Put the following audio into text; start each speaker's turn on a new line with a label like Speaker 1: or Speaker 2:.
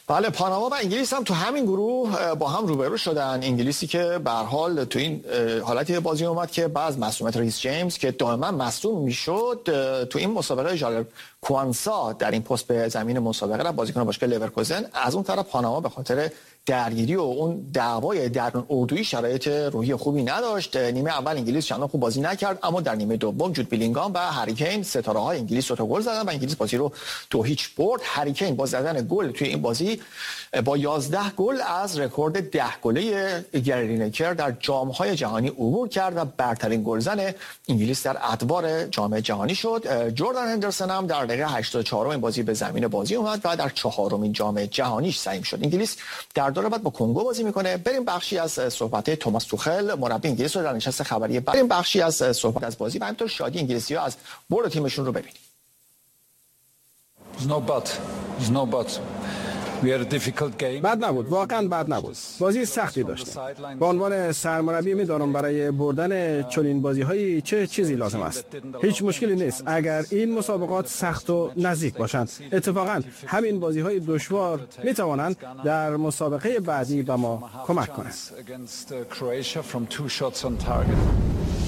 Speaker 1: بله، پاناما و انگلیس هم تو همین گروه با هم روبرو شدن. انگلیسی که به هر حال تو این حالتی بازی اومد که بعد از مصونیت ریس جیمز که دائما مصدوم میشد، تو این مسابقه ژالر کوانسا در این پست به زمین مسابقه را بازیکن باشگاه لورکوزن. از اون طرف پاناما به خاطر درگیری و اون دعوای درون اردویی شرایط روحی خوبی نداشت. نیمه اول انگلیس چندان خوب بازی نکرد، اما در نیمه دوم جود بیلینگام و هری کین ستاره‌های انگلیس دو گل زدن و انگلیس بازی رو 2-0 برد. هری کین با زدن گل توی این بازی با 11 گل از رکورد 10 گله گری لینکر در جام‌های جهانی عبور کرد و برترین گلزن انگلیس در ادوار جام جهانی شد. جردن هندرسون هم در دقیقه 84 این بازی به زمین بازی اومد و در چهارمین جام جهانیش سهیم شد. انگلیس در دوره بعد با کنگو بازی میکنه. بریم بخشی از صحبت توماس توخل مربی انگلیس رو در نشست خبری بریم بخشی از صحبت از بازی و همینطور شادی انگلیسی‌ها از برد تیمشون رو ببینیم.
Speaker 2: بد نبود، واقعا بد نبود. بازی سختی داشتیم. به عنوان سرمربی می‌دانم برای بردن چنین بازی‌هایی چه چیزی لازم است. هیچ مشکلی نیست اگر این مسابقات سخت و نزدیک باشند. اتفاقا همین بازی‌های دشوار می‌توانند در مسابقه بعدی به ما کمک کنند.